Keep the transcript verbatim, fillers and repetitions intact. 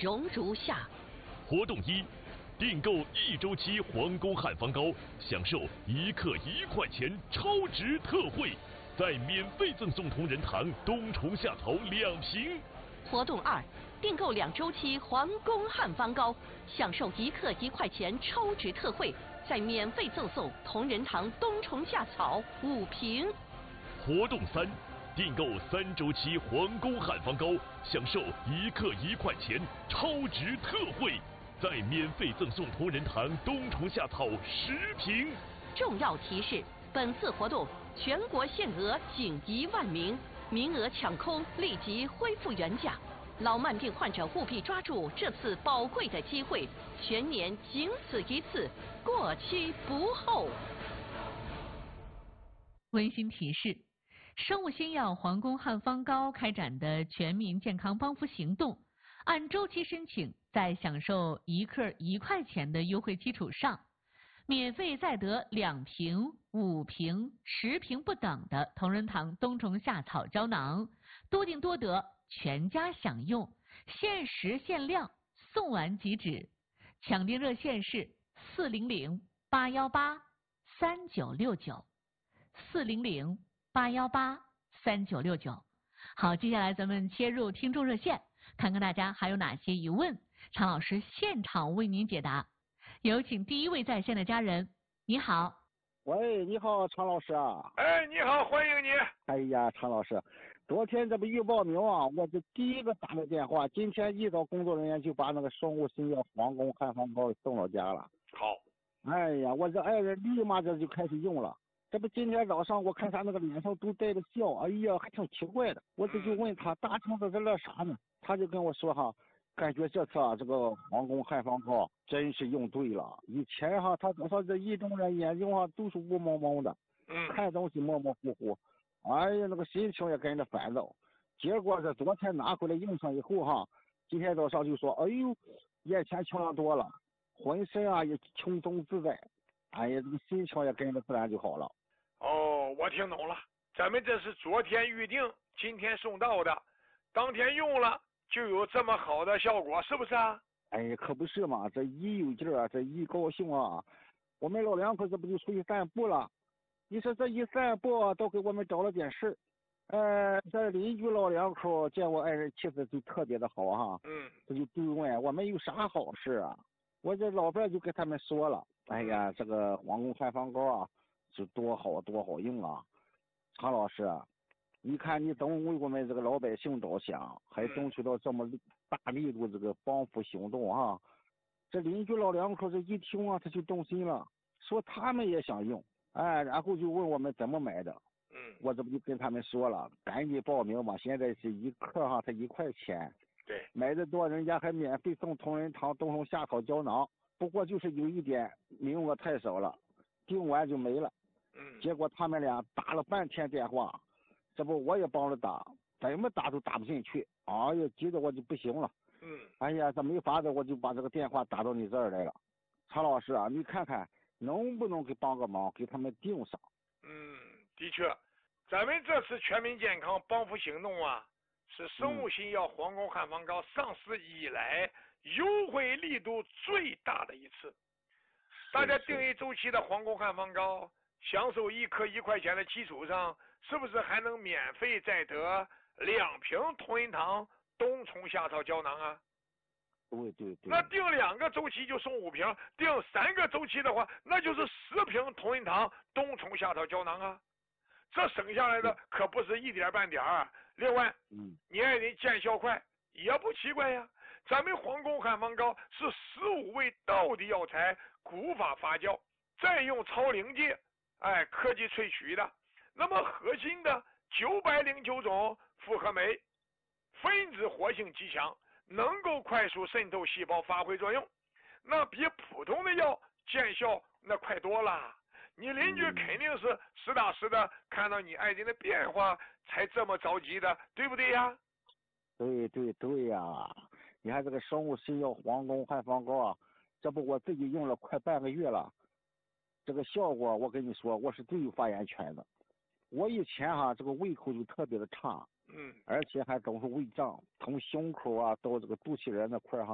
熔如下。 活动一，订购一周期皇宫汉方膏，享受一克一块钱超值特惠，再免费赠送同仁堂冬虫夏草两瓶。 活动二，订购两周期皇宫汉方膏，享受一克一块钱超值特惠，再免费赠送同仁堂冬虫夏草五瓶。 活动三，订购三周期皇宫汉方膏，享受一克一块钱超值特惠，再免费赠送同仁堂冬虫夏草十瓶。 重要提示：本次活动全国限额仅一万名，名额抢空，立即恢复原价。老慢病患者务必抓住这次宝贵的机会，全年仅此一次，过期不候。 温馨提示：生物新药皇宫汉方膏开展的全民健康帮扶行动，按周期申请，在享受一克一块钱的优惠基础上，免费再得两瓶、五瓶、十瓶不等的同仁堂冬虫夏草胶囊，多订多得，全家享用，限时限量，送完即止。抢订热线是四零零八幺八三九六九，四零零八幺八三九六九。好，接下来咱们切入听众热线，看看大家还有哪些疑问，常老师现场为您解答。有请第一位在线的家人，你好。 喂，你好，常老师啊。 哎，你好，欢迎你。 哎呀，常老师，昨天这不预报名啊，我这第一个打的电话，今天一早工作人员就把那个生物新药皇宫汉方膏送到家了。 好。 哎呀，我这爱人立马这就开始用了。这不今天早上我看他那个脸上都带着笑，哎呀，还挺奇怪的。我这就问他大清早在乐啥呢？他就跟我说哈，感觉这次啊这个皇宫汉方膏真是用对了。以前哈他早上这一睁着眼睛哈都是雾蒙蒙的， 嗯， 看东西模模糊糊，哎呀那个心情也跟着烦躁。结果这昨天拿回来用上以后哈，今天早上就说，哎呦，眼前清亮多了，浑身啊也轻松自在，哎呀这个心情也跟着自然就好了。 哦，我听懂了，咱们这是昨天预定，今天送到的，当天用了就有这么好的效果，是不是啊？ 哎，可不是嘛，这一有劲儿啊，这一高兴啊，我们老两口这不就出去散步了？你说这一散步都给我们找了点事，呃，这邻居老两口见我爱人气色就特别的好哈， 嗯， 这就追问我们有啥好事啊？我这老伴就跟他们说了，哎呀，这个皇宫汉方膏啊。是多好多好用啊！常老师，你看你总为我们这个老百姓着想，还争取到这么大力度这个帮扶行动啊！这邻居老两口这一听啊，他就动心了，说他们也想用，哎，然后就问我们怎么买的。 嗯， 我这不就跟他们说了，赶紧报名吧！现在是一克哈，才一块钱。 对， 买的多人家还免费送同仁堂冬虫夏草胶囊，不过就是有一点名额太少了，订完就没了。 嗯， 结果他们俩打了半天电话，这不我也帮着打，怎么打都打不进去，哎呀，急得我就不行了。 嗯， 哎呀，这没法子，我就把这个电话打到你这儿来了。常老师啊，你看看能不能给帮个忙，给他们订上。 嗯，的确，咱们这次全民健康帮扶行动啊，是生物新药皇宫汉方膏上市以来优惠力度最大的一次。大家订一周期的皇宫汉方膏，享受一克一块钱的基础上，是不是还能免费再得两瓶同仁堂冬虫夏草胶囊啊？ 对对对。 那订两个周期就送五瓶，订三个周期的话，那就是十瓶同仁堂冬虫夏草胶囊啊。这省下来的可不是一点半点儿。另外， 嗯， 你爱人见效快也不奇怪呀。咱们皇宫汉方膏是十五味道的药材，古法发酵，再用超临界。哎，科技萃取的，那么核心的九百零九种复合酶，分子活性极强，能够快速渗透细胞发挥作用，那比普通的药见效那快多了。你邻居肯定是实打实的看到你爱人的变化才这么着急的，对不对呀？ 对对对呀，你看这个生物新药皇宫汉方膏啊，这不我自己用了快半个月了。这个效果我跟你说，我是最有发言权的。我以前哈、啊、这个胃口就特别的差， 嗯， 而且还总是胃胀，从胸口啊到这个肚脐眼那块哈、